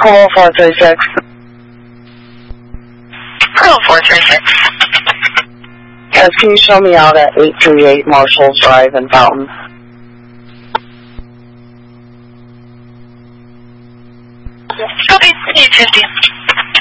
Hello 436. Hello 436. Yes, can you show me out at 838 Marshall Drive in Fountain? Okay, 850.